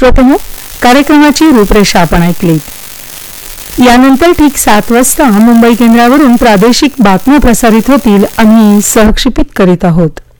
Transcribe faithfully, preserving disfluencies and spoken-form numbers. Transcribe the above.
श्रोतेहो, कार्यक्रमाची रूपरेषा आपण ऐकली. यानंतर ठीक सात वाजता मुंबई केंद्रावरून प्रादेशिक बातम्या प्रसारित होतील. आम्ही सहक्षेपित करीत आहोत.